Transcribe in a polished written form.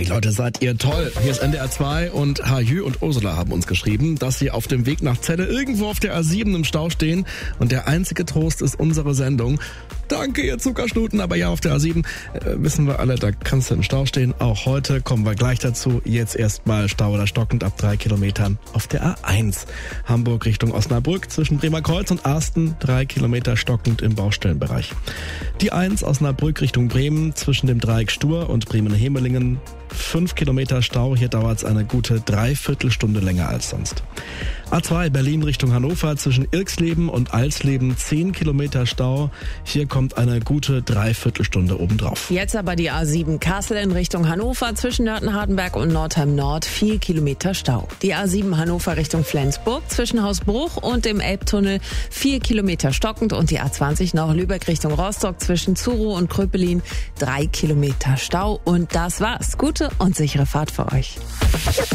Hey Leute, seid ihr toll. Hier ist NDR 2 und Hajü und Ursula haben uns geschrieben, dass sie auf dem Weg nach Celle irgendwo auf der A7 im Stau stehen und der einzige Trost ist unsere Sendung. Danke, ihr Zuckerstuten, aber ja, auf der A7 wissen wir alle, da kannst du im Stau stehen. Auch heute kommen wir gleich dazu. Jetzt erstmal Stau oder stockend ab 3 Kilometern auf der A1. Hamburg Richtung Osnabrück zwischen Bremerkreuz und Arsten 3 Kilometer stockend im Baustellenbereich. Die 1 Osnabrück Richtung Bremen zwischen dem Dreieck Stur und Bremen-Hemelingen 5 Kilometer Stau, hier dauert es eine gute Dreiviertelstunde länger als sonst. A2 Berlin Richtung Hannover zwischen Irxleben und Alsleben 10 Kilometer Stau, hier kommt eine gute Dreiviertelstunde obendrauf. Jetzt aber die A7 Kassel in Richtung Hannover zwischen Nörten-Hardenberg und Nordheim Nord 4 Kilometer Stau. Die A7 Hannover Richtung Flensburg zwischen Hausbruch und dem Elbtunnel 4 Kilometer stockend und die A20 noch Lübeck Richtung Rostock zwischen Zuro und Kröpelin 3 Kilometer Stau und das war's. Gute und sichere Fahrt für euch.